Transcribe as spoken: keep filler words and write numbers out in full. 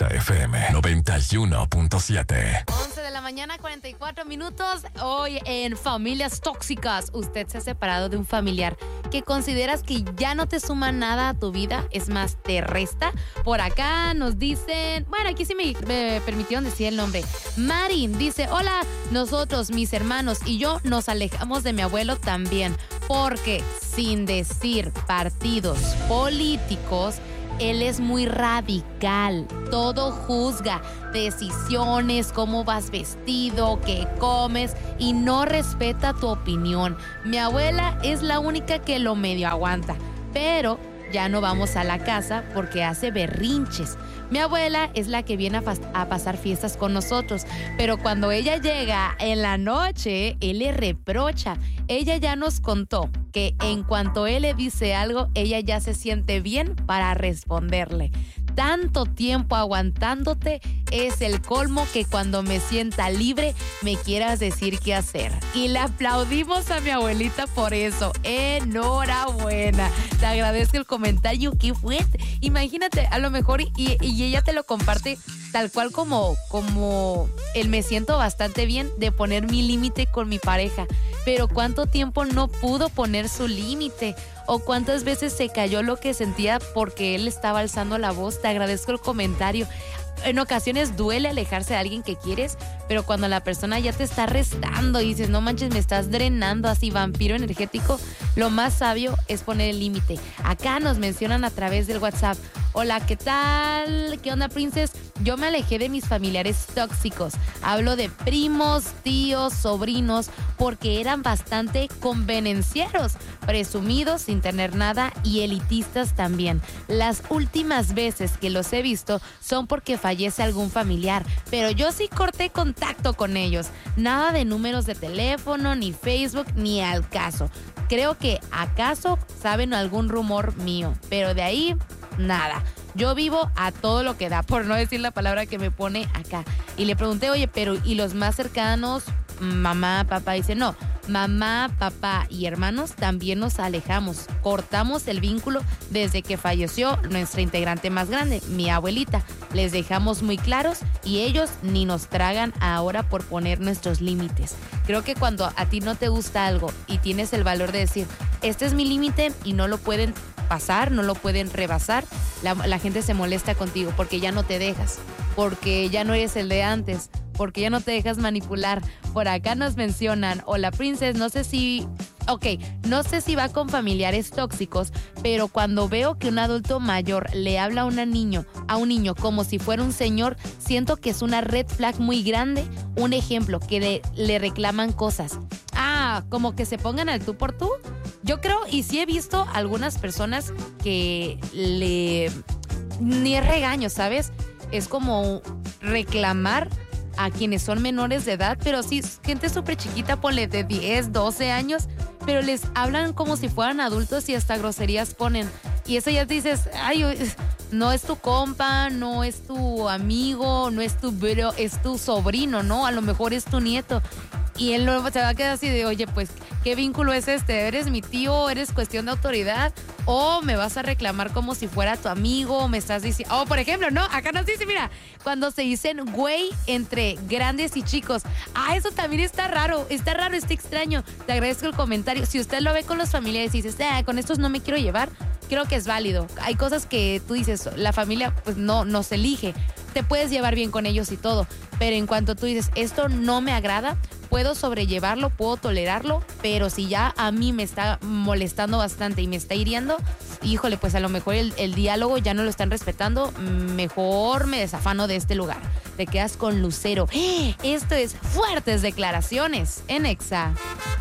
Exa F M noventa y uno punto siete. once de la mañana, cuarenta y cuatro minutos. Hoy en Familias Tóxicas. Usted se ha separado de un familiar que consideras que ya no te suma nada a tu vida, es más, te resta. Por acá nos dicen, bueno, aquí sí me, me permitieron decir el nombre. Marin dice, hola, nosotros, mis hermanos y yo nos alejamos de mi abuelo también, porque sin decir partidos políticos, él es muy radical, todo juzga, decisiones, cómo vas vestido, qué comes y no respeta tu opinión. Mi abuela es la única que lo medio aguanta, pero ya no vamos a la casa porque hace berrinches. Mi abuela es la que viene a, pas- a pasar fiestas con nosotros, pero cuando ella llega en la noche, él le reprocha. Ella ya nos contó que en cuanto él le dice algo, ella ya se siente bien para responderle. Tanto tiempo aguantándote es el colmo que cuando me sienta libre me quieras decir qué hacer. Y le aplaudimos a mi abuelita por eso. Enhorabuena. Te agradezco el comentario. Qué fuerte. Imagínate, a lo mejor y, y ella te lo comparte tal cual como, como el me siento bastante bien de poner mi límite con mi pareja. Pero ¿cuánto tiempo no pudo poner su límite? ¿O cuántas veces se cayó lo que sentía porque él estaba alzando la voz? Te agradezco el comentario. En ocasiones duele alejarse de alguien que quieres, pero cuando la persona ya te está restando y dices, no manches, me estás drenando así, vampiro energético, lo más sabio es poner el límite. Acá nos mencionan a través del WhatsApp. Hola, ¿qué tal? ¿Qué onda, Princess? Yo me alejé de mis familiares tóxicos. Hablo de primos, tíos, sobrinos, porque eran bastante convenencieros, presumidos sin tener nada y elitistas también. Las últimas veces que los he visto son porque fallece algún familiar, pero yo sí corté contacto con ellos. Nada de números de teléfono, ni Facebook, ni al caso. Creo que acaso saben algún rumor mío, pero de ahí nada. Yo vivo a todo lo que da, por no decir la palabra que me pone acá. Y le pregunté, oye, pero ¿y los más cercanos? Mamá, papá. Dice, no, mamá, papá y hermanos también nos alejamos. Cortamos el vínculo desde que falleció nuestra integrante más grande, mi abuelita. Les dejamos muy claros y ellos ni nos tragan ahora por poner nuestros límites. Creo que cuando a ti no te gusta algo y tienes el valor de decir, este es mi límite y no lo pueden pasar, no lo pueden rebasar, la, la gente se molesta contigo porque ya no te dejas, porque ya no eres el de antes, porque ya no te dejas manipular. Por acá nos mencionan, hola Princess, no sé si, ok, no sé si va con familiares tóxicos, pero cuando veo que un adulto mayor le habla a un niño, a un niño como si fuera un señor, siento que es una red flag muy grande. Un ejemplo, que le, le reclaman cosas. Ah, como que se pongan al tú por tú. Yo creo, y sí he visto algunas personas que le, ni es regaño, ¿sabes? Es como reclamar a quienes son menores de edad, pero sí, gente súper chiquita, ponle de diez, doce años, pero les hablan como si fueran adultos y hasta groserías ponen. Y eso ya te dices, ay, no es tu compa, no es tu amigo, no es tu bro, es tu sobrino, ¿no? A lo mejor es tu nieto. Y él luego se va a quedar así de, oye, pues, ¿qué vínculo es este? ¿Eres mi tío? ¿Eres cuestión de autoridad? ¿O me vas a reclamar como si fuera tu amigo? ¿Me estás diciendo? Oh, por ejemplo, no, acá nos dice, mira, cuando se dicen güey entre grandes y chicos. Ah, eso también está raro, está raro, está extraño. Te agradezco el comentario. Si usted lo ve con los familiares y dices, ah, con estos no me quiero llevar, creo que es válido. Hay cosas que tú dices, la familia pues no nos elige. Te puedes llevar bien con ellos y todo, pero en cuanto tú dices, esto no me agrada, puedo sobrellevarlo, puedo tolerarlo, pero si ya a mí me está molestando bastante y me está hiriendo, híjole, pues a lo mejor el, el diálogo ya no lo están respetando, mejor me desafano de este lugar. Te quedas con Lucero. Esto es Fuertes Declaraciones en Exa.